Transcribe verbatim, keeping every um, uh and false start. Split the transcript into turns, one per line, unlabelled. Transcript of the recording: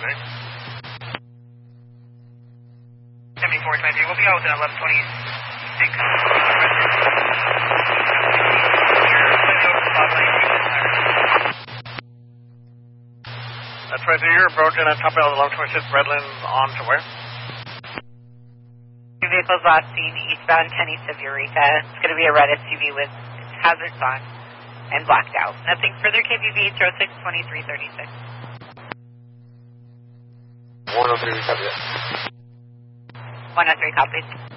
Sunday. seventy-four twenty, we'll be out at eleven twenty-six. That's right, so you're approaching at top of eleven twenty-six Redlands on to where?
Two vehicles last seen eastbound ten east of Eureka. It's going to be a red S U V with hazards on and blacked out. Nothing further, K B V zero six twenty-three thirty-six.
one oh three, copy that.
one oh three copies.